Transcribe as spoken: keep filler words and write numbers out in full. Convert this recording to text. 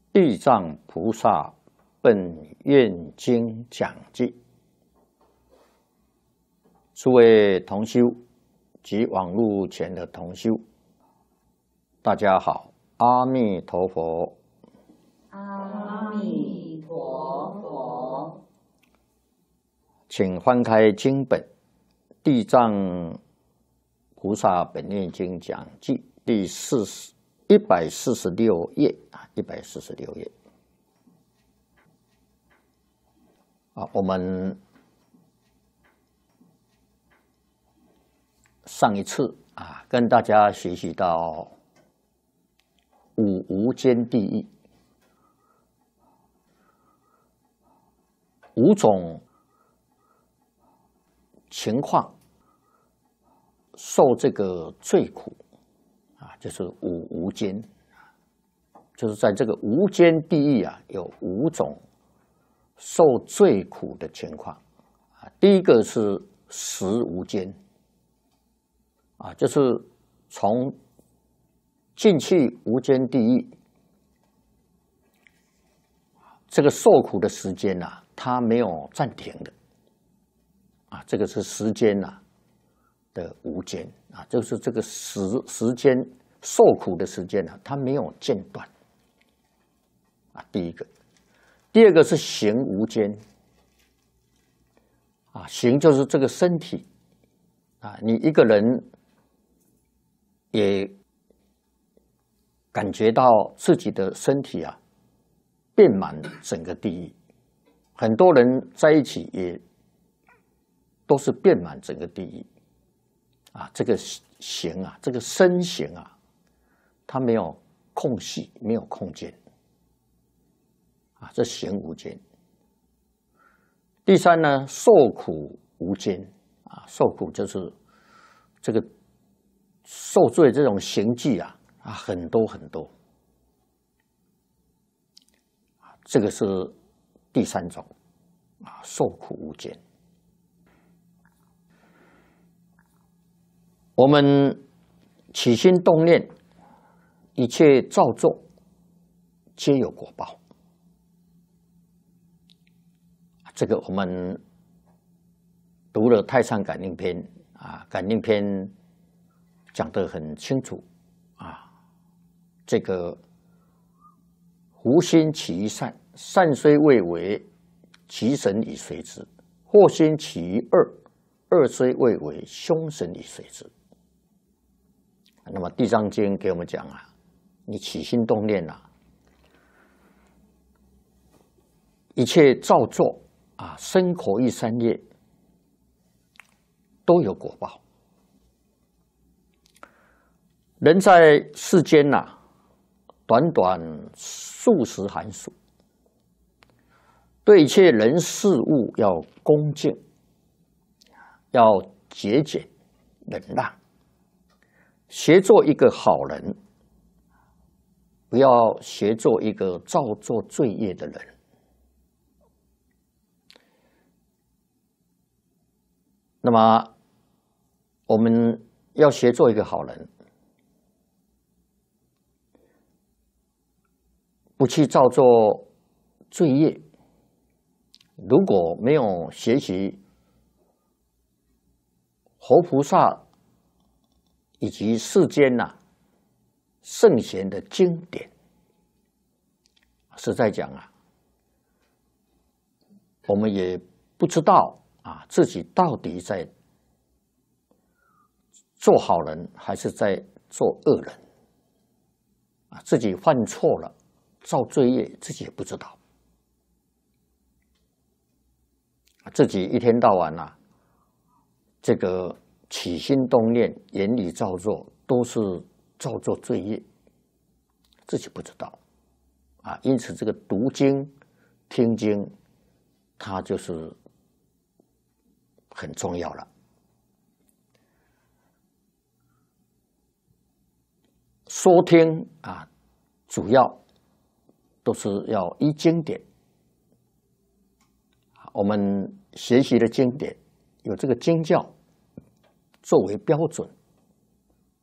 地藏菩萨本愿经讲记。诸位同修及网络前的同修，大家好，阿弥陀佛。 阿弥陀佛。 请翻开经本《地藏菩萨本愿经讲记》第四十一百四十六页啊，一百四十六页。啊，我们上一次啊，跟大家学习到五无间地狱，五种情况受这个罪苦啊，就是五无间，就是在这个无间地狱啊，有五种受罪苦的情况啊。第一个是食无间啊，就是从进去无间地狱，这个受苦的时间呐、啊，它没有暂停的啊，这个是时间呐、啊、的无间啊，就是这个时时间受苦的时间呢、啊，它没有间断啊。第一个，第二个是行无间啊，行就是这个身体啊，你一个人也感觉到自己的身体啊遍满整个地狱，很多人在一起也都是遍满整个地狱啊。这个行啊，这个身形啊，它没有空隙，没有空间啊，这行无间。第三呢，受苦无间啊，受苦就是这个受罪这种刑具啊啊很多很多，这个是第三种啊，受苦无间。我们起心动念，一切造作，皆有果报。这个我们读了《太上感应篇》啊，《感应篇》讲得很清楚啊。这个胡心起于善，善虽未为，其神以随之；祸心起于恶，恶虽未为，凶神以随之。那么《地藏经》给我们讲啊，你起心动念啊，一切造作啊，身口意三业都有果报。人在世间呐、啊，短短数十寒暑，对一切人事物要恭敬，要节俭忍让，学做一个好人，不要学做一个造作罪业的人。那么我们要学做一个好人，不去造作罪业。如果没有学习活菩萨以及世间呐、啊、圣贤的经典，实在讲啊，我们也不知道啊自己到底在做好人还是在做恶人啊，自己犯错了造罪业，自己也不知道，自己一天到晚啊，这个起心动念、言语造作都是造作罪业，自己不知道啊。因此，这个读经、听经，它就是很重要了。说听啊，主要都是要依经典，我们学习的经典有这个经教作为标准